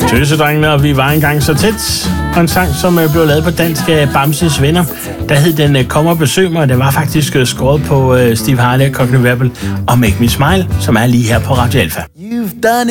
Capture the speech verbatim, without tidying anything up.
Tøsedrengene, og vi var engang så tæt. Og en sang, som blev lavet på dansk af Bamses Venner. Der hed den Kom og besøg mig, og det var faktisk skåret på Steve Harley, Cockney Rebel og Make Me Smile, som er lige her på Radio Alpha.